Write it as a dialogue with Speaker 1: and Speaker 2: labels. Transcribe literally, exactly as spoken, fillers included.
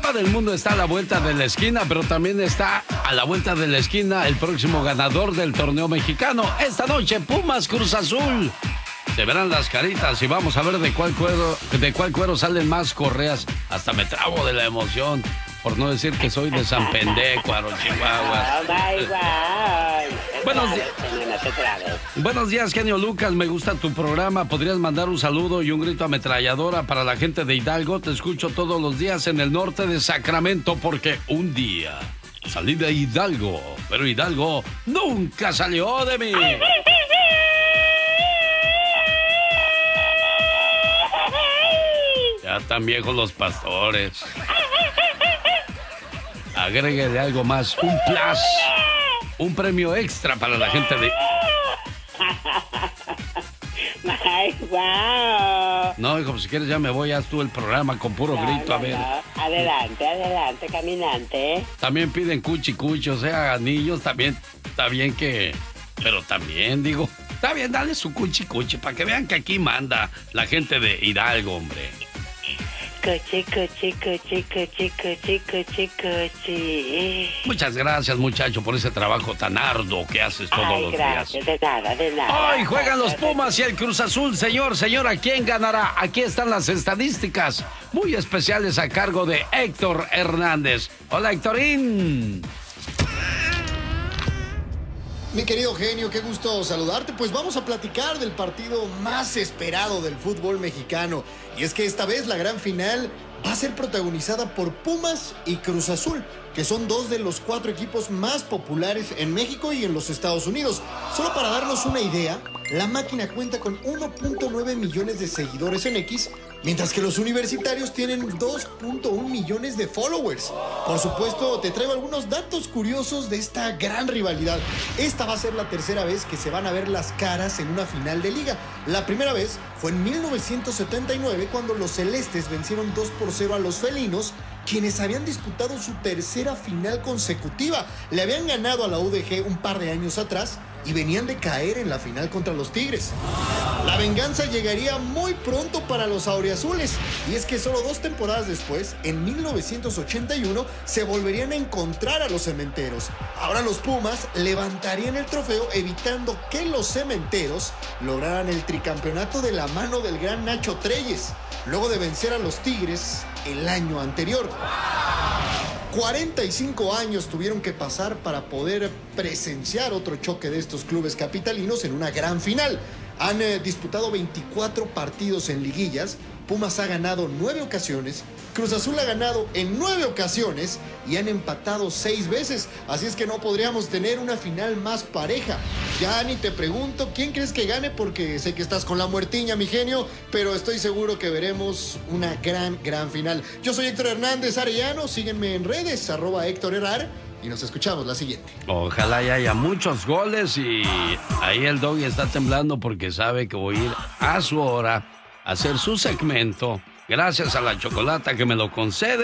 Speaker 1: Copa del Mundo está a la vuelta de la esquina, pero también está a la vuelta de la esquina el próximo ganador del torneo mexicano. Esta noche, Pumas Cruz Azul. Se verán las caritas y vamos a ver de cuál cuero, de cuál cuero salen más correas. Hasta me trabo de la emoción, por no decir que soy de San Pendécuaro, Chihuahua. Buenos días. Buenos días, genio Lucas. Me gusta tu programa. ¿Podrías mandar un saludo y un grito ametralladora para la gente de Hidalgo? Te escucho todos los días en el norte de Sacramento porque un día salí de Hidalgo, pero Hidalgo nunca salió de mí. Ya están viejos los pastores. Agréguele algo más, un plus, un premio extra para la gente de...
Speaker 2: Ay, wow.
Speaker 1: No, hijo, pues si quieres ya me voy, haz tú el programa con puro
Speaker 2: no,
Speaker 1: grito,
Speaker 2: no,
Speaker 1: a ver.
Speaker 2: No. Adelante, adelante, caminante.
Speaker 1: También piden cuchi cuchi, o sea, niños también, está bien que... Pero también, digo, está bien, dale su cuchi cuchi para que vean que aquí manda la gente de Hidalgo, hombre.
Speaker 2: Coche, coche, coche, coche, coche, coche, coche.
Speaker 1: Muchas gracias, muchacho, por ese trabajo tan arduo que haces todos
Speaker 2: Ay,
Speaker 1: los
Speaker 2: gracias,
Speaker 1: días.
Speaker 2: de nada, de nada.
Speaker 1: Hoy juegan los Pumas y el Cruz Azul, señor, señora, ¿quién ganará? Aquí están las estadísticas muy especiales a cargo de Héctor Hernández. Hola, Héctorín.
Speaker 3: Mi querido genio, qué gusto saludarte. Pues vamos a platicar del partido más esperado del fútbol mexicano. Y es que esta vez la gran final va a ser protagonizada por Pumas y Cruz Azul, que son dos de los cuatro equipos más populares en México y en los Estados Unidos. Solo para darnos una idea, la máquina cuenta con uno punto nueve millones de seguidores en X, mientras que los universitarios tienen dos punto uno millones de followers. Por supuesto, te traigo algunos datos curiosos de esta gran rivalidad. Esta va a ser la tercera vez que se van a ver las caras en una final de liga. La primera vez fue en mil novecientos setenta y nueve, cuando los celestes vencieron dos por cero a los felinos, quienes habían disputado su tercera final consecutiva. Le habían ganado a la U D G un par de años atrás y venían de caer en la final contra los Tigres. La venganza llegaría muy pronto para los auriazules, y es que solo dos temporadas después, en mil novecientos ochenta y uno, se volverían a encontrar a los cementeros. Ahora los Pumas levantarían el trofeo, evitando que los cementeros lograran el tricampeonato de la mano del gran Nacho Treyes, luego de vencer a los Tigres el año anterior. cuarenta y cinco años tuvieron que pasar para poder presenciar otro choque de estos clubes capitalinos en una gran final. Han eh, disputado veinticuatro partidos en liguillas. Pumas ha ganado nueve ocasiones, Cruz Azul ha ganado en nueve ocasiones y han empatado seis veces. Así es que no podríamos tener una final más pareja. Ya ni te pregunto quién crees que gane, porque sé que estás con la muertiña, mi genio, pero estoy seguro que veremos una gran, gran final. Yo soy Héctor Hernández Arellano, síguenme en redes, arroba Héctor Herrar, y nos escuchamos la siguiente.
Speaker 1: Ojalá y haya muchos goles, y ahí el Doggy está temblando porque sabe que voy a ir a su hora a hacer su segmento, gracias a la chocolata que me lo concede.